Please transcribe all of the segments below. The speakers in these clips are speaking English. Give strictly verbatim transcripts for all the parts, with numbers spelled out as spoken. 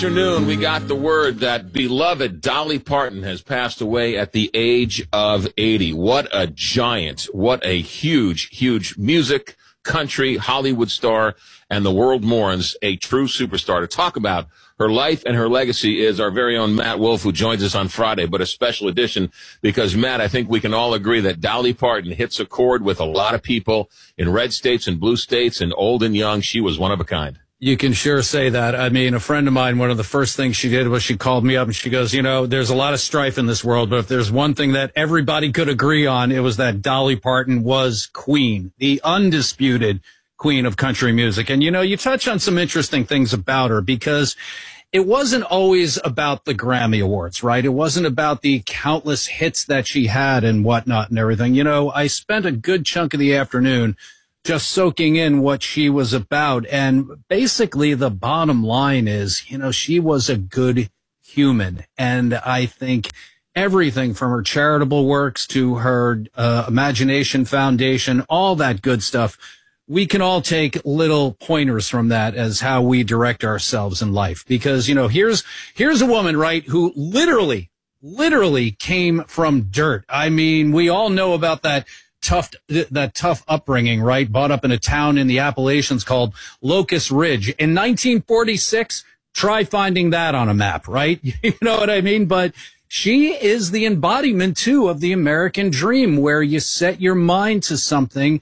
Afternoon, we got the word that beloved Dolly Parton has passed away at the age of eighty. What a giant. What a huge, huge music, country, Hollywood star, and the world mourns a true superstar. To talk about her life and her legacy is our very own Matt Wolf, who joins us on Friday, but a special edition because, Matt, I think we can all agree that Dolly Parton hits a chord with a lot of people in red states and blue states, and old and young. She was one of a kind. You can sure say that. I mean, a friend of mine, one of the first things she did was she called me up and she goes, you know, there's a lot of strife in this world, but if there's one thing that everybody could agree on, it was that Dolly Parton was queen, the undisputed queen of country music. And, you know, you touch on some interesting things about her because it wasn't always about the Grammy Awards, right? It wasn't about the countless hits that she had and whatnot and everything. You know, I spent a good chunk of the afternoon just soaking in what she was about. And basically the bottom line is, you know, she was a good human. And I think everything from her charitable works to her uh, Imagination Foundation, all that good stuff, we can all take little pointers from that as how we direct ourselves in life. Because, you know, here's, here's a woman, right, who literally, literally came from dirt. I mean, we all know about that tough, that tough upbringing, right? Brought up in a town in the Appalachians called Locust Ridge. In nineteen forty-six, try finding that on a map, right? You know what I mean? But she is the embodiment, too, of the American dream, where you set your mind to something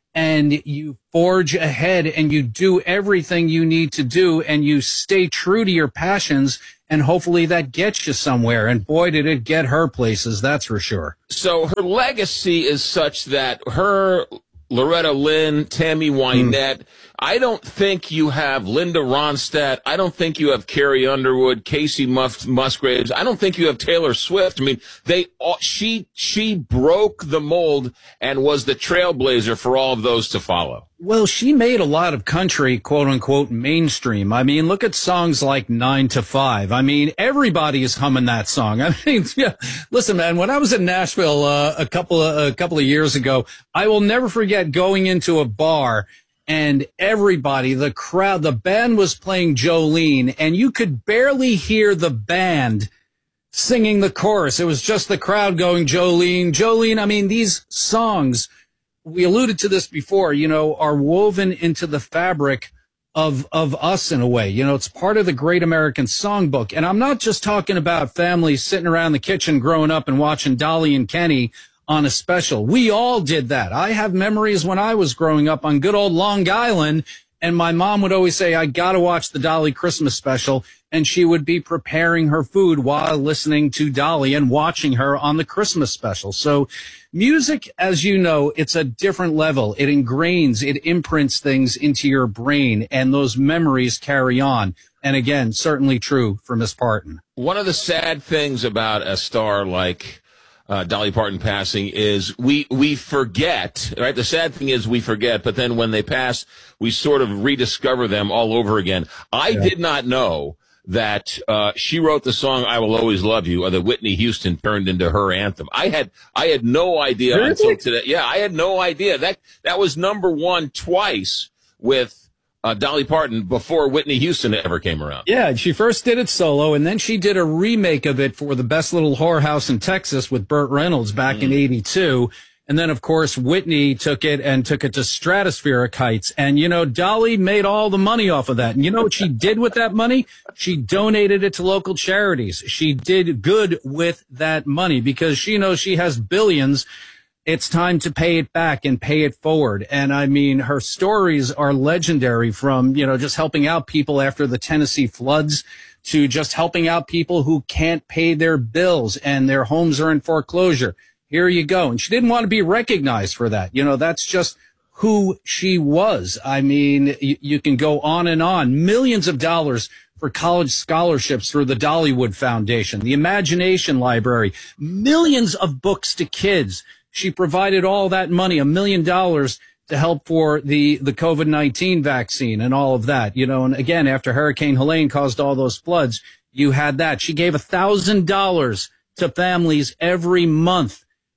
and you forge ahead and you do everything you need to do and you stay true to your passions. And hopefully that gets you somewhere. And boy, did it get her places, that's for sure. So her legacy is such that her, Loretta Lynn, Tammy Wynette, mm. I don't think you have Linda Ronstadt. I don't think you have Carrie Underwood, Casey Mus- Musgraves. I don't think you have Taylor Swift. I mean, they all, she she broke the mold and was the trailblazer for all of those to follow. Well, she made a lot of country, quote unquote, mainstream. I mean, look at songs like Nine to Five. I mean, everybody is humming that song. I mean, yeah. Listen, man, when I was in Nashville uh, a couple of, a couple of years ago, I will never forget going into a bar and everybody, the crowd, the band was playing Jolene, and you could barely hear the band singing the chorus. It was just the crowd going, Jolene, Jolene. I mean, these songs, we alluded to this before, you know, are woven into the fabric of, of us in a way. You know, it's part of the Great American Songbook. And I'm not just talking about families sitting around the kitchen growing up and watching Dolly and Kenny on a special. We all did that. I have memories when I was growing up on good old Long Island, and my mom would always say, I got to watch the Dolly Christmas special. And she would be preparing her food while listening to Dolly and watching her on the Christmas special. So music, as you know, it's a different level. It ingrains, it imprints things into your brain, and those memories carry on. And again, certainly true for Miss Parton. One of the sad things about a star like Uh, Dolly Parton passing is we, we forget, right? The sad thing is we forget, but then when they pass, we sort of rediscover them all over again. I yeah. did not know that, uh, she wrote the song I Will Always Love You, or that Whitney Houston turned into her anthem. I had, I had no idea really? until today. Yeah, I had no idea. That, that was number one twice with Uh, Dolly Parton before Whitney Houston ever came around. Yeah, she first did it solo, and then she did a remake of it for The Best Little Whorehouse in Texas with Burt Reynolds back mm. in eighty-two. And then, of course, Whitney took it and took it to stratospheric heights. And, you know, Dolly made all the money off of that. And you know what she did with that money? She donated it to local charities. She did good with that money because she knows she has billions. It's time to pay it back and pay it forward. And I mean, her stories are legendary, from, you know, just helping out people after the Tennessee floods to just helping out people who can't pay their bills and their homes are in foreclosure. Here you go. And she didn't want to be recognized for that. You know, that's just who she was. I mean, you, you can go on and on. Millions of dollars for college scholarships through the Dollywood Foundation, the Imagination Library, millions of books to kids. She provided all that money, a million dollars, to help for the, the COVID nineteen vaccine and all of that. You know, and again, after Hurricane Helene caused all those floods, you had that. She gave a thousand dollars to families every month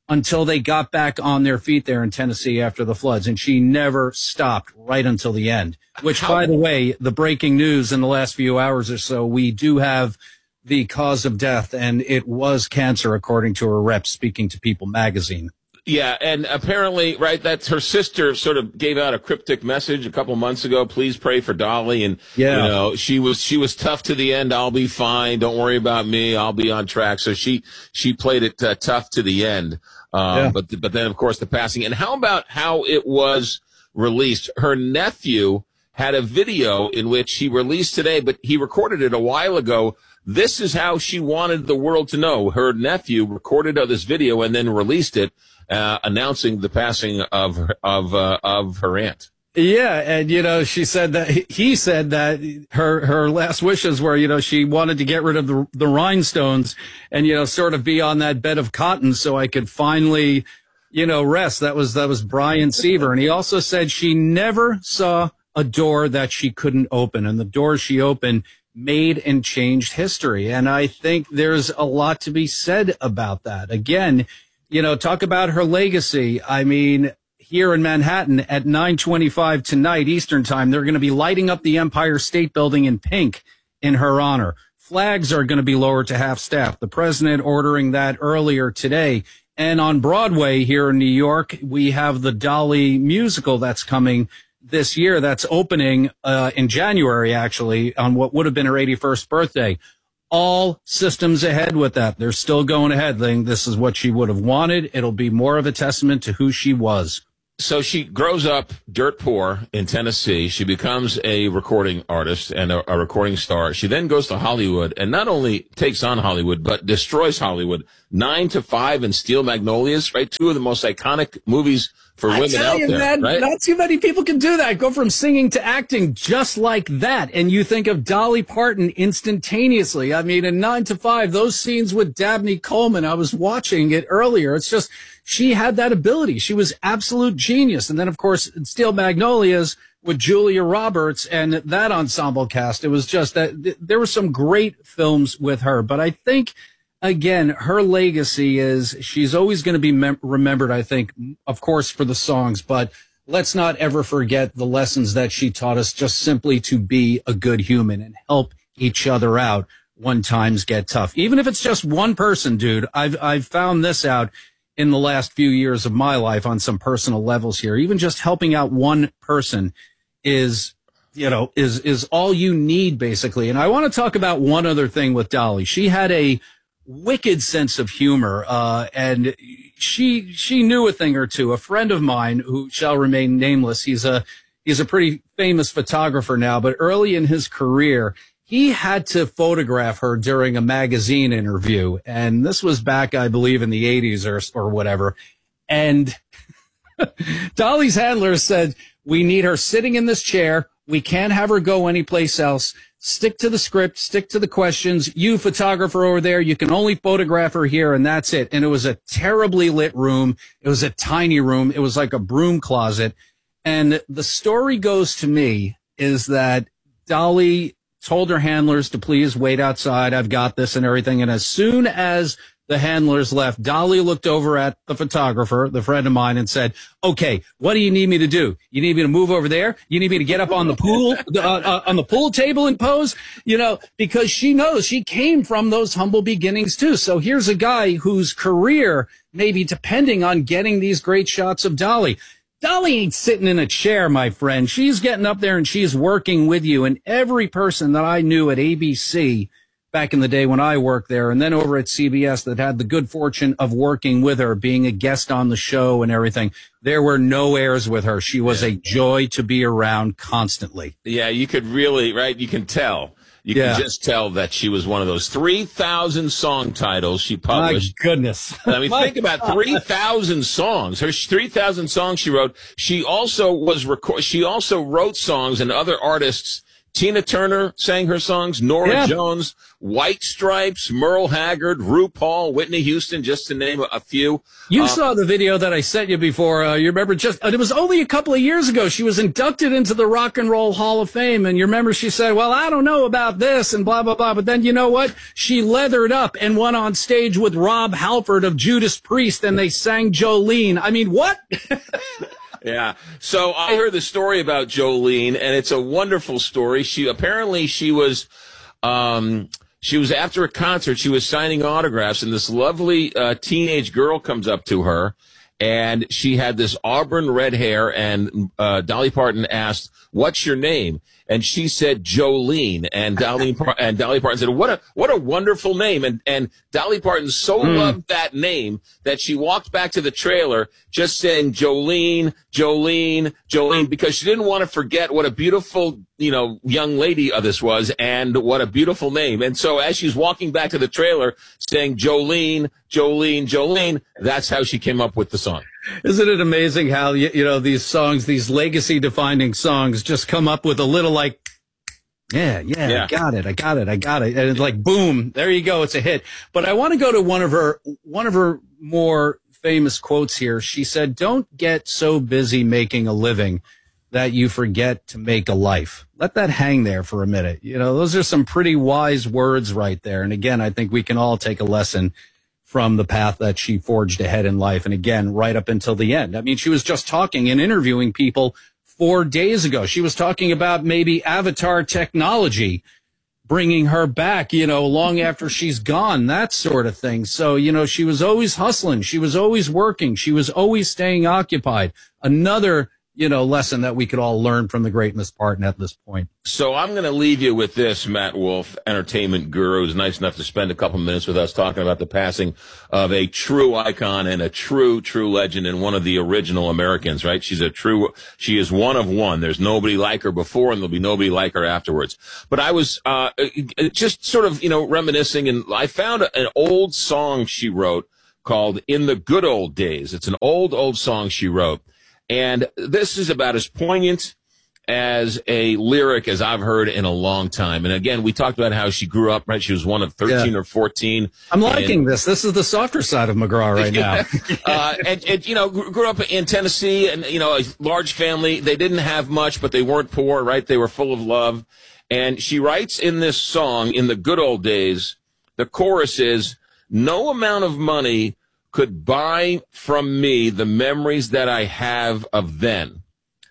until they got back on their feet there in Tennessee after the floods. And she never stopped right until the end, which, by the way, the breaking news in the last few hours or so, we do have the cause of death, and it was cancer, according to her rep, speaking to People magazine. Yeah, and apparently, right, that's her sister sort of gave out a cryptic message a couple months ago. Please pray for Dolly. And, yeah. you know, she was, she was tough to the end. I'll be fine. Don't worry about me. I'll be on track. So she, she played it uh, tough to the end. Um, yeah. but, but then, of course, the passing. And how about how it was released? Her nephew had a video in which he released today, but he recorded it a while ago. This is how she wanted the world to know. Her nephew recorded this video and then released it. Uh, announcing the passing of of uh, of her aunt. Yeah, and you know, she said that he said that her her last wishes were, you know, she wanted to get rid of the the rhinestones and, you know, sort of be on that bed of cotton so I could finally, you know, rest. That was that was Brian Seaver, and he also said she never saw a door that she couldn't open, and the doors she opened made and changed history. And I think there's a lot to be said about that. Again, you know, talk about her legacy. I mean, here in Manhattan at nine twenty-five tonight, Eastern time, they're going to be lighting up the Empire State Building in pink in her honor. Flags are going to be lowered to half staff. The president ordering that earlier today. And on Broadway here in New York, we have the Dolly musical that's coming this year. That's opening uh, in January, actually, on what would have been her eighty-first birthday. All systems ahead with that. They're still going ahead. They think this is what she would have wanted. It'll be more of a testament to who she was. So she grows up dirt poor in Tennessee. She becomes a recording artist and a, a recording star. She then goes to Hollywood and not only takes on Hollywood, but destroys Hollywood. Nine to Five and Steel Magnolias, right? Two of the most iconic movies for I women tell out you, there, man, right? Not too many people can do that. Go from singing to acting just like that. And you think of Dolly Parton instantaneously. I mean, in Nine to Five, those scenes with Dabney Coleman, I was watching it earlier. It's just, she had that ability. She was absolute genius. And then, of course, Steel Magnolias with Julia Roberts and that ensemble cast. It was just that there were some great films with her. But I think, again, her legacy is she's always going to be mem- remembered, I think, of course, for the songs. But let's not ever forget the lessons that she taught us, just simply to be a good human and help each other out when times get tough. Even if it's just one person, dude. I've I've found this out in the last few years of my life on some personal levels here. Even just helping out one person is, you know, is, is all you need, basically. And I want to talk about one other thing with Dolly. She had a wicked sense of humor, uh, and she, she knew a thing or two. A friend of mine who shall remain nameless, he's a, he's a pretty famous photographer now, but early in his career, he had to photograph her during a magazine interview. And this was back, I believe, in the eighties or, or whatever. And Dolly's handler said, we need her sitting in this chair. We can't have her go anyplace else. Stick to the script, stick to the questions. You, photographer over there, you can only photograph her here, and that's it. And it was a terribly lit room. It was a tiny room. It was like a broom closet. And the story goes to me is that Dolly told her handlers to please wait outside. I've got this and everything. And as soon as the handlers left, Dolly looked over at the photographer, the friend of mine, and said, okay, what do you need me to do? You need me to move over there? You need me to get up on the pool, uh, uh, on the pool table and pose? You know, because she knows she came from those humble beginnings too. So here's a guy whose career may be depending on getting these great shots of Dolly. Dolly ain't sitting in a chair, my friend. She's getting up there and she's working with you. And every person that I knew at A B C back in the day when I worked there, and then over at C B S that had the good fortune of working with her, being a guest on the show and everything, there were no airs with her. She was a joy to be around constantly. Yeah, you could really, right? You can tell. You yeah. can just tell that she was one of those three thousand song titles she published. My goodness. I mean, think about three thousand songs. Her three thousand songs she wrote. She also was record. She also wrote songs, and other artists Tina Turner sang her songs, Nora Yeah. Jones, White Stripes, Merle Haggard, RuPaul, Whitney Houston, just to name a, a few. You Uh, saw the video that I sent you before. Uh, you remember just, it was only a couple of years ago. She was inducted into the Rock and Roll Hall of Fame. And you remember she said, well, I don't know about this and blah, blah, blah. But then you know what? She leathered up and went on stage with Rob Halford of Judas Priest and they sang Jolene. I mean, what? Yeah. So I heard the story about Jolene, and it's a wonderful story. She apparently she was, um, she was after a concert. She was signing autographs, and this lovely uh, teenage girl comes up to her, and she had this auburn red hair. And uh, Dolly Parton asked, "What's your name?" And she said Jolene, and Dolly and Dolly Parton said, "What a what a wonderful name!" And and Dolly Parton so Mm. loved that name that she walked back to the trailer just saying Jolene, Jolene, Jolene, because she didn't want to forget what a beautiful, you know, young lady uh, this was, and what a beautiful name. And so as she's walking back to the trailer saying Jolene, Jolene, Jolene, that's how she came up with the song. Isn't it amazing how, you, you know, these songs, these legacy defining songs just come up with a little like, yeah, yeah, Yeah. I got it. I got it. I got it. And it's like, boom, there you go. It's a hit. But I want to go to one of her, one of her more famous quotes here. She said, don't get so busy making a living that you forget to make a life. Let that hang there for a minute. You know, those are some pretty wise words right there. And again, I think we can all take a lesson from the path that she forged ahead in life. And again, right up until the end. I mean, she was just talking and interviewing people four days ago. She was talking about maybe avatar technology bringing her back, you know, long after she's gone, that sort of thing. So, you know, she was always hustling. She was always working. She was always staying occupied. Another, you know, lesson that we could all learn from the great Miss Parton at this point. So I'm going to leave you with this, Matt Wolf, entertainment guru, who's nice enough to spend a couple minutes with us talking about the passing of a true icon and a true, true legend and one of the original Americans, right? She's a true, she is one of one. There's nobody like her before and there'll be nobody like her afterwards. But I was, uh, just sort of, you know, reminiscing, and I found an old song she wrote called In the Good Old Days. It's an old, old song she wrote. And this is about as poignant as a lyric as I've heard in a long time. And again, we talked about how she grew up, right? She was one of thirteen Yeah. or fourteen. I'm liking and, this. This is the softer side of McGraw right now. uh, and, and, you know, grew grew up in Tennessee and, you know, a large family. They didn't have much, but they weren't poor, right? They were full of love. And she writes in this song, In the Good Old Days, the chorus is, no amount of money could buy from me the memories that I have of then.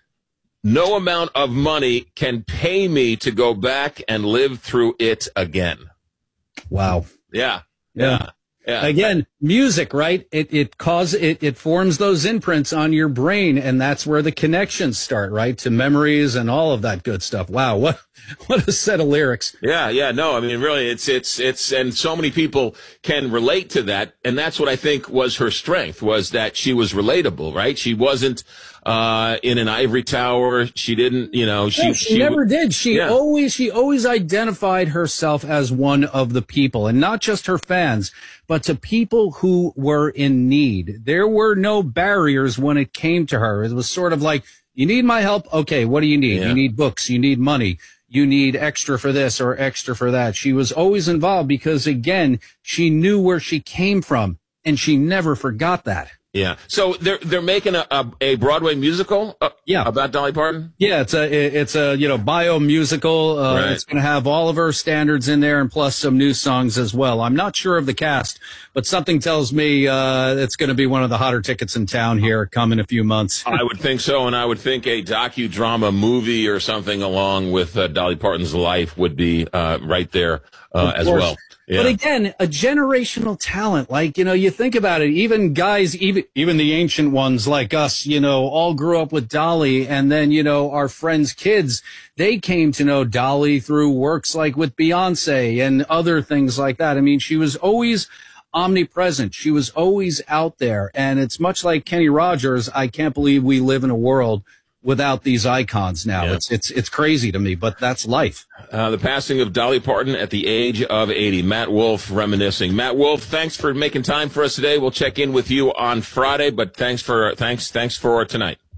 No amount of money can pay me to go back and live through it again. Wow. Yeah. Yeah. Yeah. Again, music, right? It it cause it it forms those imprints on your brain, and that's where the connections start, right? To memories and all of that good stuff. Wow, what what a set of lyrics. Yeah, yeah, no, I mean, really, it's, it's, it's, and so many people can relate to that. And that's what I think was her strength, was that she was relatable, right? She wasn't, uh, in an ivory tower. She didn't, you know, she, No, she, never did. She yeah. always, she always identified herself as one of the people, and not just her fans, but to people who were in need. There were no barriers when it came to her. It was sort of like, you need my help? Okay, what do you need? Yeah. You need books. You need money. You need extra for this or extra for that. She was always involved because, again, she knew where she came from, and she never forgot that. Yeah. So they're, they're making a, a, a Broadway musical uh, Yeah. about Dolly Parton? Yeah, it's a it's a you know bio musical. Uh, Right. It's going to have all of her standards in there, and plus some new songs as well. I'm not sure of the cast, but something tells me uh, it's going to be one of the hotter tickets in town here, come in a few months. I would think so, and I would think a docudrama movie or something along with uh, Dolly Parton's life would be uh, right there uh, as course. well. Yeah. But again, a generational talent. Like, you know, you think about it, even guys, even, even the ancient ones like us, you know, all grew up with Dolly. And then, you know, our friends' kids, they came to know Dolly through works like with Beyonce and other things like that. I mean, she was always omnipresent. She was always out there. And it's much like Kenny Rogers. I can't believe we live in a world without these icons now. Yeah. It's, it's, it's crazy to me, but that's life. Uh, the passing of Dolly Parton at the age of eighty. Matt Wolf reminiscing. Matt Wolf, thanks for making time for us today. We'll check in with you on Friday, but thanks for, thanks, thanks for tonight.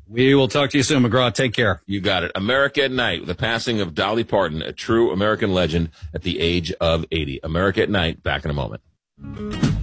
We will talk to you soon, McGraw. Take care. You got it. America at Night, the passing of Dolly Parton, a true American legend at the age of eighty. America at Night, back in a moment.